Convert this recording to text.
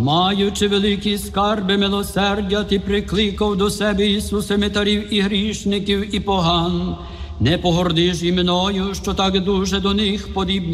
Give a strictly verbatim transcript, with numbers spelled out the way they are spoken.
Маючи великі скарби милосердя, ти прикликав до себе, Ісусе, митарів і грішників і поган. Не погордиш і мною, що так дуже до них подібний.